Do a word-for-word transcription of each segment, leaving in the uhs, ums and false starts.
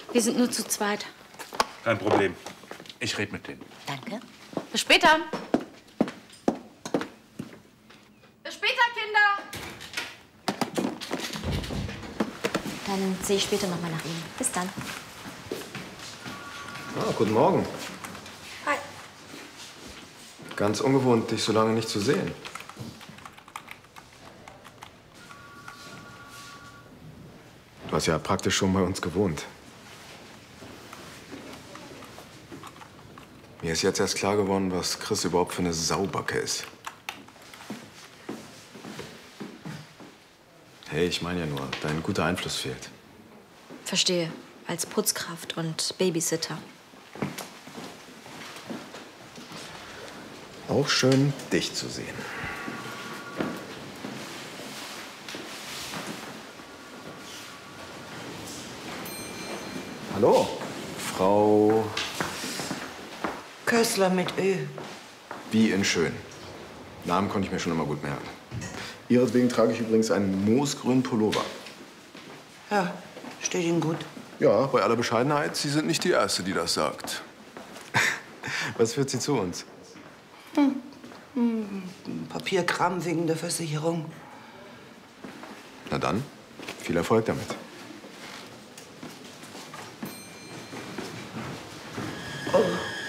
Wir sind nur zu zweit. Kein Problem. Ich rede mit denen. Danke. Bis später. Bis später, Kinder. Dann sehe ich später noch mal nach Ihnen. Bis dann. Ah, guten Morgen. Hi. Ganz ungewohnt, dich so lange nicht zu sehen. Du hast ja praktisch schon bei uns gewohnt. Mir ist jetzt erst klar geworden, was Chris überhaupt für eine Saubacke ist. Hey, ich meine ja nur, dein guter Einfluss fehlt. Verstehe. Als Putzkraft und Babysitter. Auch schön, dich zu sehen. Hallo, Frau... Kössler mit Ö. Wie in schön. Namen konnte ich mir schon immer gut merken. Ihretwegen trage ich übrigens einen moosgrünen Pullover. Ja, steht Ihnen gut. Ja, bei aller Bescheidenheit, Sie sind nicht die Erste, die das sagt. Was führt Sie zu uns? Hm. Hm. Papierkram wegen der Versicherung. Na dann, viel Erfolg damit. Oh.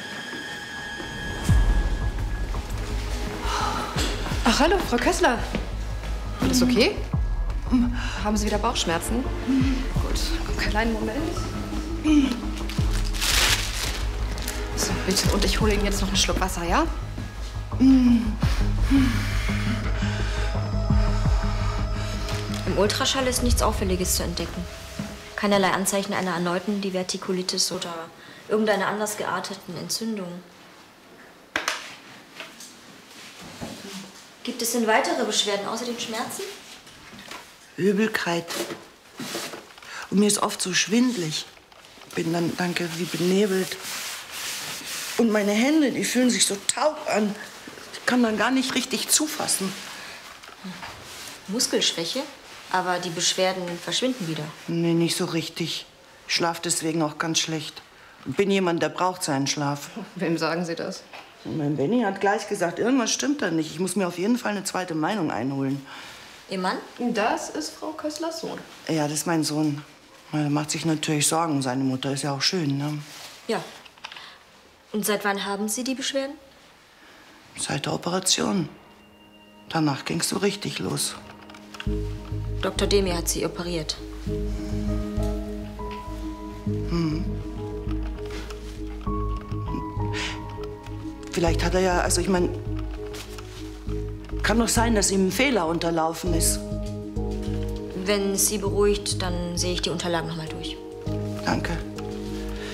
Ach, hallo, Frau Kössler. Alles okay? Haben Sie wieder Bauchschmerzen? Gut, kleinen Moment. So, bitte. Und ich hole Ihnen jetzt noch einen Schluck Wasser, ja? Im Ultraschall ist nichts Auffälliges zu entdecken. Keinerlei Anzeichen einer erneuten Divertikulitis oder irgendeiner anders gearteten Entzündung. Gibt es denn weitere Beschwerden außer den Schmerzen? Übelkeit. Und mir ist oft so schwindelig. Bin dann, danke, wie benebelt. Und meine Hände, die fühlen sich so taub an. Ich kann dann gar nicht richtig zufassen. Muskelschwäche? Aber die Beschwerden verschwinden wieder. Nee, nicht so richtig. Ich schlafe deswegen auch ganz schlecht. Bin jemand, der braucht seinen Schlaf. Wem sagen Sie das? Mein Benny hat gleich gesagt, irgendwas stimmt da nicht. Ich muss mir auf jeden Fall eine zweite Meinung einholen. Ihr Mann? Das ist Frau Kösslers Sohn. Ja, das ist mein Sohn. Er macht sich natürlich Sorgen. Seine Mutter ist ja auch schön, ne? Ja. Und seit wann haben Sie die Beschwerden? Seit der Operation. Danach ging's so richtig los. Doktor Demir hat Sie operiert. Hm. Vielleicht hat er ja, also ich meine, kann doch sein, dass ihm ein Fehler unterlaufen ist. Wenn es Sie beruhigt, dann sehe ich die Unterlagen noch mal durch. Danke.